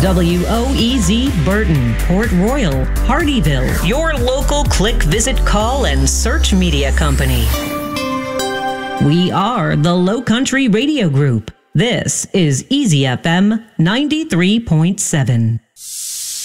WOEZ Burton, Port Royal, Hardyville, your local click, visit, call, and search media company. We are the Low Country Radio Group. This is Easy FM 93.7.